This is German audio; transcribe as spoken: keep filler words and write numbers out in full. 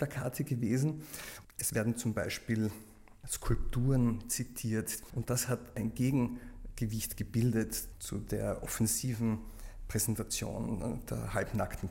Wahlkampfplakate gewesen. Es werden zum Beispiel Skulpturen zitiert und das hat ein Gegengewicht gebildet zu der offensiven Präsentation der halbnackten